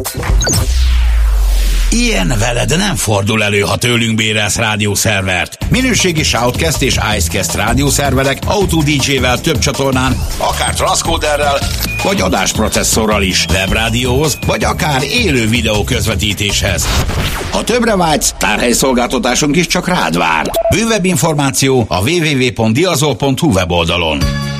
Ilyen veled nem fordul elő, ha tőlünk bérelsz rádiószervert. Minőségi Shoutcast és Icecast rádiószerverek Auto DJ-vel több csatornán, akár transzkóderrel, vagy adásprocesszorral is, webrádióhoz, vagy akár élő videó közvetítéshez. Ha többre vágysz, tárhelyszolgáltatásunk is csak rád vár. Bővebb információ a www.diazol.hu weboldalon.